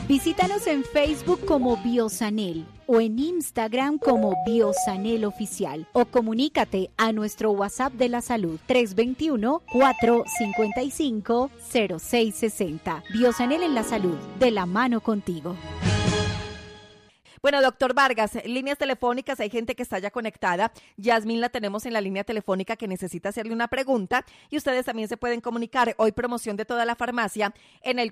Visítanos en Facebook como Biosanel o en Instagram como Biosanel Oficial o comunícate a nuestro WhatsApp de la salud 321-455-0660. Biosanel en la salud, de la mano contigo. Bueno, doctor Vargas, líneas telefónicas, hay gente que está ya conectada. Yasmín la tenemos en la línea telefónica que necesita hacerle una pregunta y ustedes también se pueden comunicar. Hoy promoción de toda la farmacia en el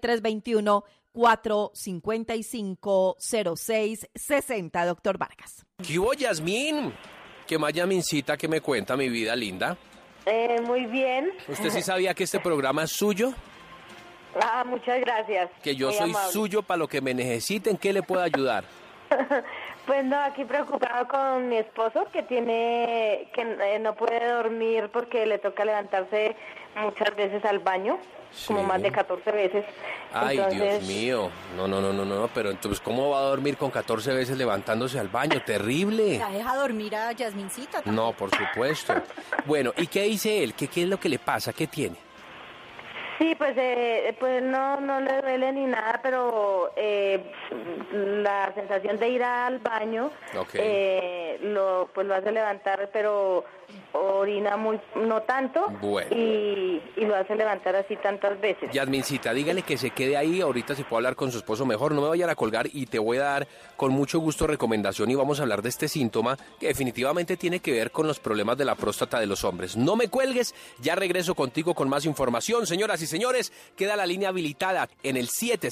321-455-0660, doctor Vargas. ¿Qué hubo, Yasmín? ¿Qué más, Yasmincita, que me cuenta, mi vida linda? Muy bien. ¿Usted sí sabía que este programa es suyo? Muchas gracias. Que yo muy soy amable. suyo para lo que me necesiten, ¿qué le puedo ayudar? Pues no, aquí preocupado con mi esposo que no puede dormir porque le toca levantarse muchas veces al baño, como más de 14 veces. Ay, Entonces, Dios mío. No, pero entonces, ¿cómo va a dormir con 14 veces levantándose al baño? Terrible. ¿La deja dormir a Yasmincita también? No, por supuesto. Bueno, ¿y qué dice él? ¿Qué es lo que le pasa? ¿Qué tiene? Sí, pues no le duele ni nada, pero la sensación de ir al baño lo hace levantar, pero orina no tanto. Bueno. Y lo hace levantar así tantas veces. Yasmincita, dígale que se quede ahí, ahorita se puede hablar con su esposo mejor, no me vayan a colgar y te voy a dar con mucho gusto recomendación y vamos a hablar de este síntoma que definitivamente tiene que ver con los problemas de la próstata de los hombres. No me cuelgues, ya regreso contigo con más información, señoras y señores, queda la línea habilitada en el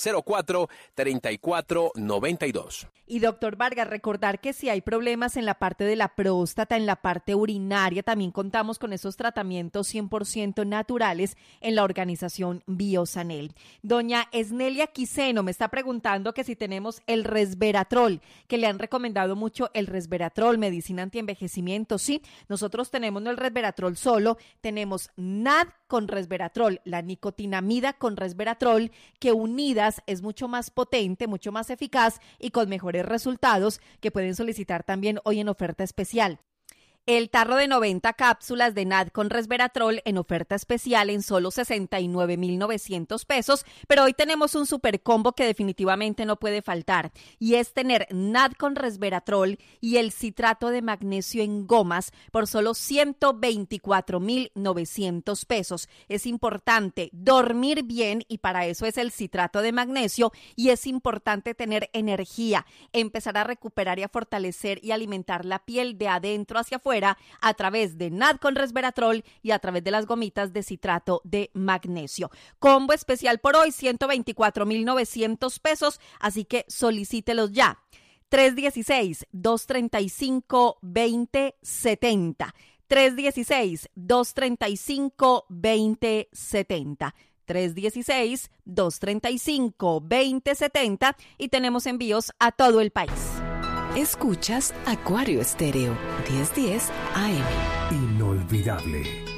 704-3492. Y doctor Vargas, recordar que si hay problemas en la parte de la próstata, en la parte urinaria, también contamos con esos tratamientos 100% naturales en la organización Biosanel. Doña Esnelia Quiseno me está preguntando que si tenemos el resveratrol, que le han recomendado mucho el resveratrol, medicina antienvejecimiento. Sí, nosotros tenemos no el resveratrol solo, tenemos NAD con resveratrol, la nicotinamida con resveratrol, que unidas es mucho más potente, mucho más eficaz y con mejores resultados, que pueden solicitar también hoy en oferta especial. El tarro de 90 cápsulas de NAD con resveratrol en oferta especial en solo 69,900 pesos, pero hoy tenemos un super combo que definitivamente no puede faltar y es tener NAD con resveratrol y el citrato de magnesio en gomas por solo 124,900 pesos. Es importante dormir bien y para eso es el citrato de magnesio y es importante tener energía, empezar a recuperar y a fortalecer y alimentar la piel de adentro hacia afuera a través de NAD con resveratrol y a través de las gomitas de citrato de magnesio. Combo especial por hoy, 124,900 pesos, así que solicítelos ya. 316-235-2070. 316-235-2070. 316-235-2070 y tenemos envíos a todo el país. Escuchas Acuario Estéreo 1010 AM. Inolvidable.